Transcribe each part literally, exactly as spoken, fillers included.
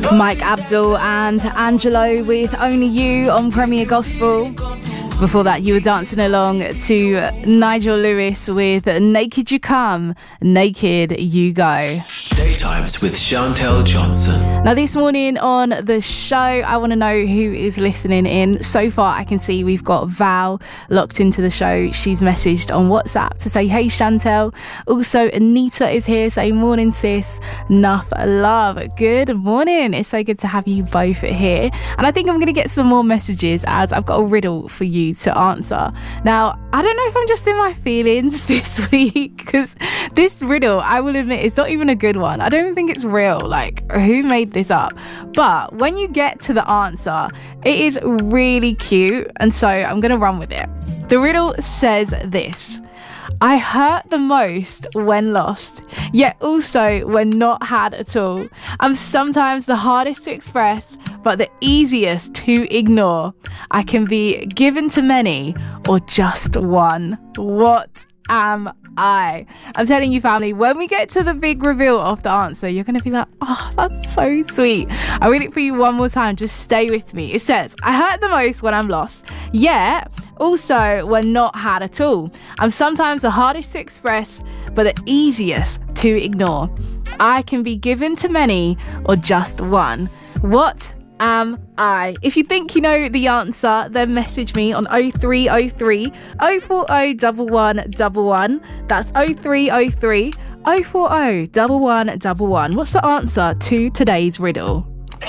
Mike Abdul and Angelo with Only You on Premier Gospel. Before that, you were dancing along to Nigel Lewis with Naked You Come, Naked You Go. Daytimes with Chantel Johnson. Now this morning on the show, I want to know who is listening in. So far, I can see we've got Val locked into the show. She's messaged on WhatsApp to say, hey Chantel. Also, Anita is here saying, morning sis, enough love. Good morning. It's so good to have you both here. And I think I'm going to get some more messages as I've got a riddle for you to answer. Now, I don't know if I'm just in my feelings this week because this riddle, I will admit, it's not even a good one. I don't even think it's real. Like, who made this up? But when you get to the answer, it is really cute. And so I'm going to run with it. The riddle says this. I hurt the most when lost, yet also when not had at all. I'm sometimes the hardest to express, but the easiest to ignore. I can be given to many or just one. What am I? I'm telling you, family, when we get to the big reveal of the answer, you're going to be like, oh, that's so sweet. I'll read it for you one more time. Just stay with me. It says, I hurt the most when I'm lost, yet also when not had at all. I'm sometimes the hardest to express, but the easiest to ignore. I can be given to many or just one. What am I? If you think you know the answer, then message me on oh three oh three, oh four oh one one one one. That's oh three oh three, oh four oh one one one one. What's the answer to today's riddle?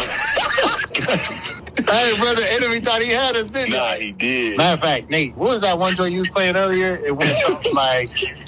Hey, brother, Enemy thought he had us, didn't he? Nah, he did. Matter of fact, Nate, what was that one joint you was playing earlier? It went something like,